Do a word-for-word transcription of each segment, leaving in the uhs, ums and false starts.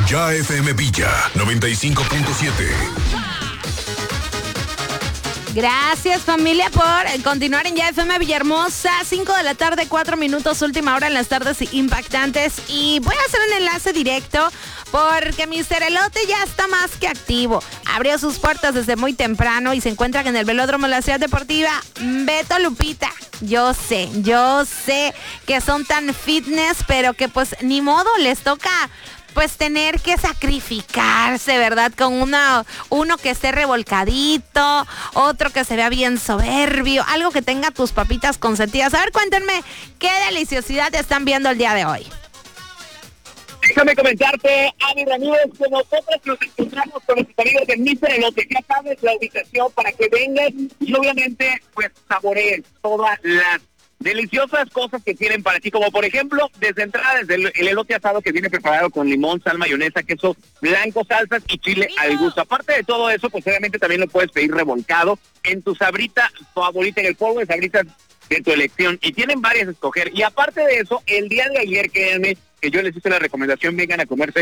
Ya F M Villa noventa y cinco punto siete. Gracias, familia, por continuar en Ya F M Villahermosa. cinco de la tarde, cuatro minutos, última hora en las tardes impactantes. Y voy a hacer un enlace directo porque mister Elote ya está más que activo. Abrió sus puertas desde muy temprano y se encuentra en el velódromo de la Ciudad Deportiva Beto Lupita. Yo sé, yo sé que son tan fitness, pero que pues ni modo, les toca pues tener que sacrificarse, ¿verdad? Con una, uno que esté revolcadito, otro que se vea bien soberbio, algo que tenga tus papitas consentidas. A ver, cuéntenme, ¿qué deliciosidad están viendo el día de hoy? Déjame comentarte, Ami Ramírez, que nosotros nos encontramos con nuestros amigos de mister Elote. Ya sabes la ubicación para que vengas y obviamente pues saborees todas las deliciosas cosas que tienen para ti, como por ejemplo, desde entrada, desde el, el elote asado que viene preparado con limón, sal, mayonesa, queso blanco, salsas y chile al gusto. Aparte de todo eso, pues obviamente también lo puedes pedir revolcado en tu sabrita favorita, en el polvo de sabritas de tu elección, y tienen varias a escoger. Y aparte de eso, el día de ayer, créanme, que yo les hice la recomendación, vengan a comerse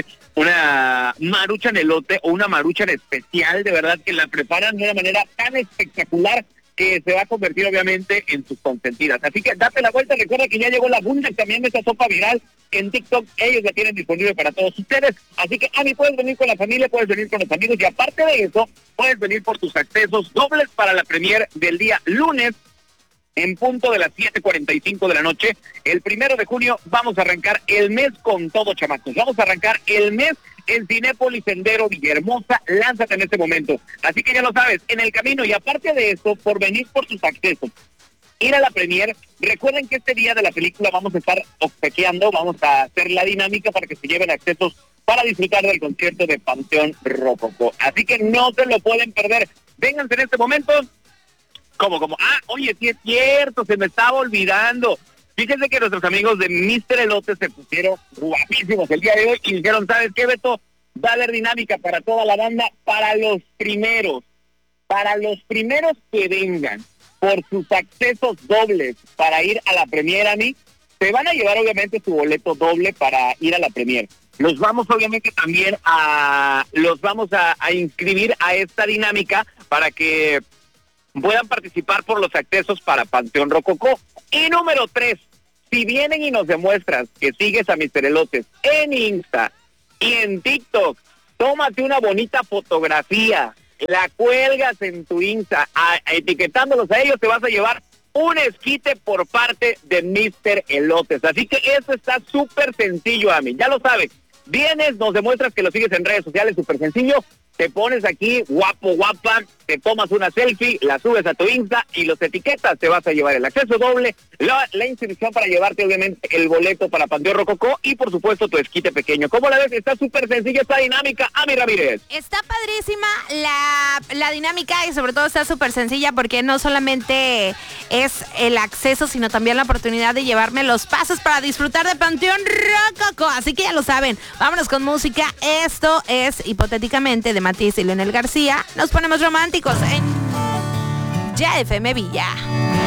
una marucha en elote o una marucha en especial, de verdad que la preparan de una manera tan espectacular que se va a convertir obviamente en tus consentidas. Así que date la vuelta, recuerda que ya llegó la Bunda también de esa sopa viral, que en TikTok ellos la tienen disponible para todos ustedes. Así que, Ami, puedes venir con la familia, puedes venir con los amigos, y aparte de eso, puedes venir por tus accesos dobles para la premier del día lunes, en punto de las siete cuarenta y cinco de la noche. El primero de junio vamos a arrancar el mes con todo, chamacos. Vamos a arrancar el mes en Cinépolis Sendero Villahermosa. Lánzate en este momento. Así que ya lo sabes, en el camino. Y aparte de eso, por venir por sus accesos, ir a la premier, recuerden que este día de la película vamos a estar obsequiando, vamos a hacer la dinámica para que se lleven accesos para disfrutar del concierto de Panteón Rococó. Así que no se lo pueden perder. Vénganse en este momento. Como, como, ah, oye, sí es cierto, se me estaba olvidando. Fíjense que nuestros amigos de mister Elote se pusieron guapísimos el día de hoy y dijeron, ¿sabes qué, Beto? Va a haber dinámica para toda la banda, para los primeros, para los primeros que vengan por sus accesos dobles para ir a la premier, a mí, se van a llevar obviamente su boleto doble para ir a la premier. Los vamos obviamente también a, los vamos a, a inscribir a esta dinámica para que puedan participar por los accesos para Panteón Rococó. Y número tres, si vienen y nos demuestras que sigues a mister Elotes en Insta y en TikTok, tómate una bonita fotografía, la cuelgas en tu Insta, a, etiquetándolos a ellos, te vas a llevar un esquite por parte de mister Elotes. Así que eso está súper sencillo, Ami, ya lo sabes. Vienes, nos demuestras que lo sigues en redes sociales, súper sencillo. Te pones aquí, guapo, guapa, te tomas una selfie, la subes a tu Insta y los etiquetas, te vas a llevar el acceso doble, la, la inscripción para llevarte obviamente el boleto para Panteón Rococó y por supuesto tu esquite pequeño. ¿Cómo la ves? Está súper sencilla esta dinámica, Ami Ramírez. Está padrísima la, la dinámica y sobre todo está súper sencilla porque no solamente es el acceso, sino también la oportunidad de llevarme los pases para disfrutar de Panteón Rococó. Así que ya lo saben, vámonos con música. Esto es hipotéticamente de Matiz y Leonel García. Nos ponemos románticos en Ya F M Villa.